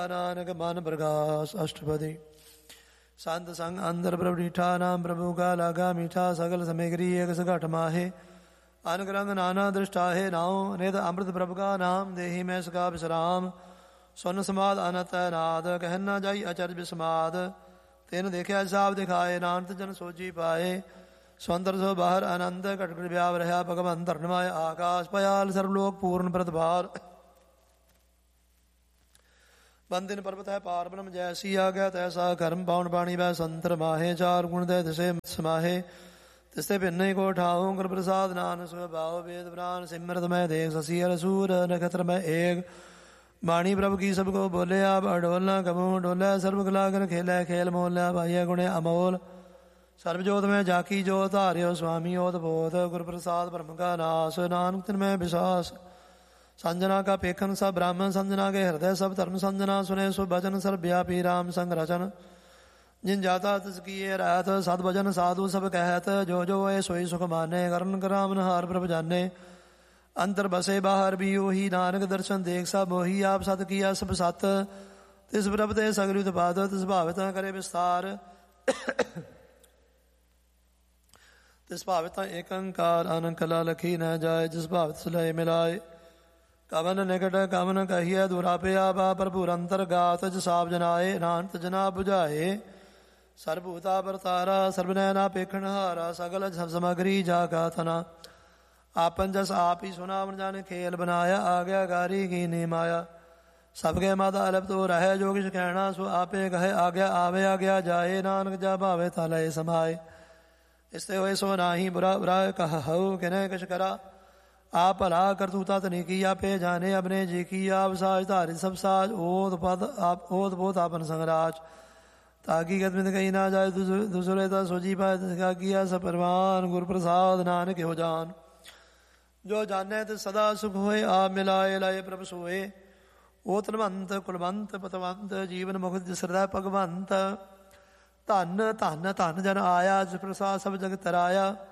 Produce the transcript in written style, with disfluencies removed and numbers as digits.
ਨਾਨਕ ਮਨ ਪ੍ਰਗਾਸ ਅਸ਼ਟਪਦੀ ਸੰਤ ਸੰਗ ਅੰਦਰ ਪ੍ਰਭ ਡੀਠਾ ਨਾਮ ਪ੍ਰਭੂ ਕਾ ਲਾਗਾ ਮੀਠਾ ਸਗਲ ਸਮੇਗਰੀ ਏਕ ਸਗਟ ਮਾਹੇ ਅਨਕ ਰੰਗ ਨਾਨਾ ਦ੍ਰਿਸ਼ਟਾਹੇ ਨਾਉ ਨਿਧ ਅੰਮ੍ਰਿਤ ਪ੍ਰਭ ਕਾ ਨਾਮ ਦੇਹੀ ਮੈਂ ਸਕਾ ਵਿਸਰਾਮ ਸੁਨ ਸਮਾਦ ਅਨਤ ਨਾਦ ਕਹਿ ਨਾ ਜਾਈ ਅਚਰਜ ਬਿਸਮਾਦ ਤਿਨ ਦੇਖਿਆ ਸਾਬ ਦਿਖਾਏ ਨਾਨਕ ਜਨ ਸੋਜੀ ਪਾਏ ਸੁੰਦਰ ਸੋ ਬਾਹਰ ਆਨੰਦ ਘਟ ਘਟ ਵਿਆਪ ਰਿਹਾ ਭਗਵੰਤ ਧਰਨਮਾਏ ਆਕਾਸ਼ ਪਇਆਲ ਸਰਬ ਲੋਕ ਪੂਰਨ ਪ੍ਰਤਭਾਰ ਬੰਦਿਨ ਪਰਬਤ ਹੈ ਪਾਰ ਬ੍ਰਹਮ ਜੈਸੀ ਆ ਗਿਆ ਤੈਸਾ ਕਰਮ ਪਾਉਣ ਬਾਣੀ ਵੈ ਸੰਤਰ ਮਾਹੇ ਚਾਰ ਗੁਣ ਦੇ ਦਿਸੇ ਸਮਾਹੇ ਤਿਸਤੇ ਭਿੰਨੇ ਕੋ ਠਾਉ ਗੁਰ ਪ੍ਰਸਾਦ ਨਾਨਕ ਸੁਭਾਉ ਵੇਦ ਪ੍ਰਾਨ ਸਿਮਰਤ ਮੈਂ ਦੇਖ ਸਸੀ ਅਰ ਸੂਰ ਨਖਤਰ ਮੈਂ ਏਕ ਬਾਣੀ ਪ੍ਰਭ ਕੀ ਸਭ ਕੋ ਬੋਲਿਆ ਅਡੋਲ ਨਾ ਕਬੂ ਡੋਲਿਆ ਸਰਬ ਕਲਾ ਕਰ ਖੇਲੇ ਖੇਲ ਮੋਲਿਆ ਭਾਈਏ ਗੁਣੇ ਅਮੋਲ ਸਰਬ ਜੋਤ ਮੈਂ ਜਾਕੀ ਜੋ ਧਾਰਿਓ ਸੁਆਮੀ ਓਤ ਬੋਧ ਗੁਰ ਪ੍ਰਸਾਦ ਬ੍ਰਹਮ ਕਾ ਨਾਸ ਨਾਨਕ ਤਿਨ ਮੈਂ ਵਿਸ਼ਵਾਸ ਸੰਜਨਾ ਕਾ ਪੇਖਨ ਸਭ ਬ੍ਰਾਹਮਣ ਸੰਜਨਾ ਕੇ ਹਿਰਦੈ ਸਭ ਧਰਮ ਸੰਜਨਾ ਸੁਨੇ ਸੋ ਬਚਨ ਸਰਬ ਵਿਆਪੀ ਰਾਮ ਸੰਗ ਰਚਨ ਜਿਨ ਜਾਤਾ ਤਿਸ ਕੀਏ ਰਹਿਤ ਸਦ ਭਜਨ ਸਾਧੂ ਸਭ ਕਹਿਤ ਜੋ ਜੋ ਇਹ ਸੋਈ ਸੁਖ ਮਾਨੇ ਕਰਨ ਕਰਾਮਨ ਹਾਰ ਪ੍ਰਭ ਜਾਨੇ ਅੰਤਰ ਬਸੇ ਬਾਹਰ ਵੀ ਉਹੀ ਨਾਨਕ ਦਰਸ਼ਨ ਦੇਖ ਸਭ ਉਹੀ ਆਪ ਸਤ ਕੀਆ ਸਭ ਸਤ ਤਿਸ ਪ੍ਰਭ ਤੇ ਸਗਲ ਉਤਪਾਦ ਤਿਸ ਭਾਵਿਤ ਕਰੇ ਵਿਸਤਾਰ ਤਿਸ ਭਾਵਿਤ ਏਕ ਓੰਕਾਰ ਅਨੰਤ ਕਲਾ ਲਖੀ ਨ ਜਾਏ ਜਿਸ ਭਾਵਿਤ ਸਲੈ ਮਿਲਾਏ ਕਵਨ ਨਿਕਟ ਕਵਨ ਕਹੀਏ ਦੁਰਾਪਿਆ ਬਾ ਪ੍ਰਭੁਰ ਅੰਤਰ ਗਾਤ ਜਸਾਬ ਜਨਾਏ ਨਾਨਕ ਜਨਾ ਬੁਝਾਏ ਸਰਬੂਤਾ ਵਰਤਾਰਾ ਸਰਬਨੈਨਾ ਪੇਖਣ ਹਾਰਾ ਸਗਲ ਸਮਗਰੀ ਜਾ ਗਾਥਨਾ ਆਪਨ ਜਸ ਆਪ ਹੀ ਸੁਨਾਵਨ ਜਾਨੇ ਖੇਲ ਬਨਾਇਆ ਆ ਗਿਆ ਗਾਰੀ ਕੀ ਨੀ ਮਾਇਆ ਸਭ ਕੇ ਮਾਤਾ ਅਲਪ ਤੋ ਰਹਿ ਜੋ ਕਿਛ ਕਹਿਣਾ ਸੋ ਆਪੇ ਕਹੇ ਆ ਗਿਆ ਆਵੇ ਆ ਗਿਆ ਜਾਏ ਨਾਨਕ ਜਾ ਭਾਵੇ ਤਾ ਲਏ ਸਮਾਏ ਇਸਤੇ ਹੋਏ ਸੋ ਨਾਹੀ ਬੁਰਾ ਬੁਰਾ ਕਹਉ ਕਿਨੇ ਕਿਛ ਕਰਾ आप भला करतूता तनि की आपे जाने अपने जी की आप साज धारित सब साज ओत पद आप ओत बोत आपन संगराज ताकि गदमित कहीं ना जाए दूसरे ता सोजी पाए तिसका किया सब परवान गुर प्रसाद नानक हो जान जो जाने ते सदा सुख होए आप मिलाए लाए प्रभ सोए ओ तनवंत कुलवंत पतवंत जीवन मुख जिसरदा भगवंत धन धन धन जन आया जिस प्रसाद सब जगत तराया